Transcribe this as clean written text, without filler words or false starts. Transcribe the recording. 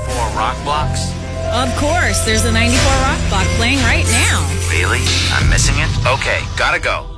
94 Rock Blocks? Of course, there's a 94 Rock block playing right now. Really? I'm missing it? Okay, gotta go.